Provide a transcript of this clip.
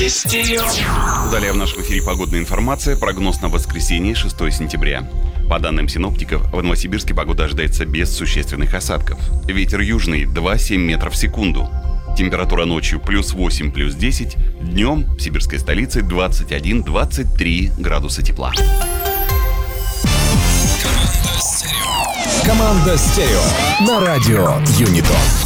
стерео. Далее в нашем эфире погодная информация. Прогноз на воскресенье, 6 сентября. По данным синоптиков, в Новосибирске погода ожидается без существенных осадков. Ветер южный 2,7 метров в секунду. Температура ночью +8, +10. Днем в сибирской столице 21-23 градуса тепла. Команда стерео на радио Юнито.